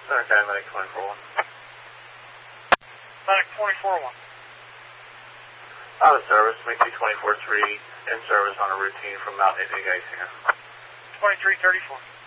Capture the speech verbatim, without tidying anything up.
Okay, Medic twenty-four one. Medic twenty-four one. Out of service, make me twenty-four three in service on a routine from Mount Ignacio. twenty-three thirty-four.